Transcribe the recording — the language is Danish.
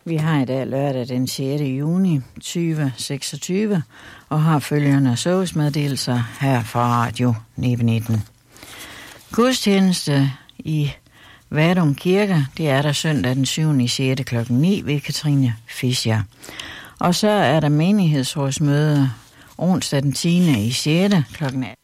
Vi har i dag lørdag den 6. juni 2026 og har følgende servicemeddelelser her fra Radio 19. Gudstjeneste i Vadum Kirke, det er der søndag den 7. 6. kl. 9 ved Katrine Fischer. Og så er der menighedsrådsmøde onsdag den 10. 6. kl.